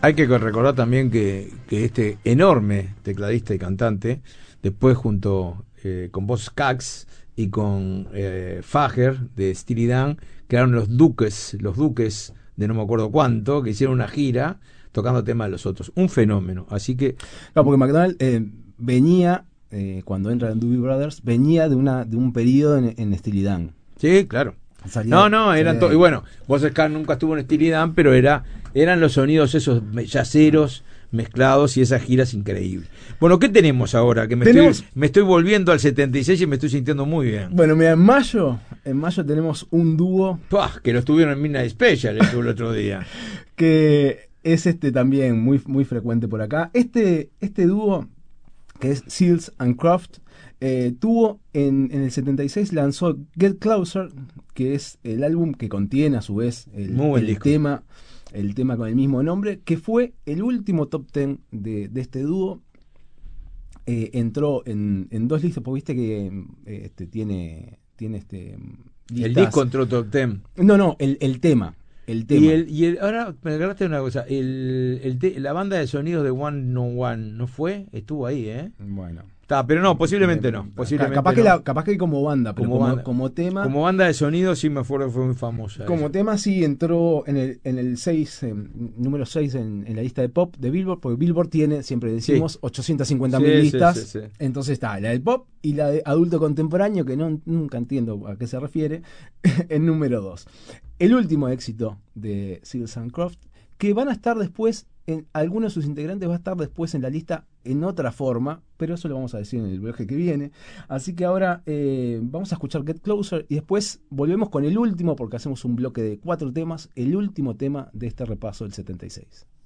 Hay que recordar también que este enorme tecladista y cantante, después junto con Boz Scaggs y con Fager de Steely Dan, crearon los Duques de no me acuerdo cuánto, que hicieron una gira tocando temas de los otros. Un fenómeno. Así que... No, porque McDonald venía, cuando entra en Doobie Brothers, venía de un periodo en Steely Dan. Sí, claro. Eran todos. Y bueno, Boz Scaggs nunca estuvo en Steely Dan, pero eran los sonidos esos yaceros mezclados y esas giras increíbles. Bueno, ¿qué tenemos ahora? Que me estoy volviendo al 76 y me estoy sintiendo muy bien. Bueno, mira, en mayo tenemos un dúo. Que lo estuvieron en Midnight Special el otro día. Que es también muy, muy frecuente por acá. Este dúo, que es Seals and Croft, tuvo en el 76 lanzó Get Closer, que es el álbum que contiene a su vez el tema con el mismo nombre, que fue el último top 10 de este dúo. Entró en dos listas, porque viste que tiene listas. El disco entró top 10. No, el tema. Ahora me agarraste una cosa, la banda de sonidos de One No One no fue, estuvo ahí, Bueno. Pero no, posiblemente no. Capaz que como banda, pero como tema. Como banda de sonido sí me acuerdo que fue muy famosa. Como tema sí entró en el 6, número 6 en la lista de pop de Billboard, porque Billboard tiene, siempre decimos, 850.000 listas. Sí. Entonces está la del pop y la de adulto contemporáneo, que nunca entiendo a qué se refiere, en número 2. El último éxito de Seals and Croft, que van a estar después, algunos de sus integrantes va a estar después en la lista en otra forma, pero eso lo vamos a decir en el bloque que viene. Así que ahora vamos a escuchar Get Closer y después volvemos con el último, porque hacemos un bloque de 4 temas, el último tema de este repaso del 76.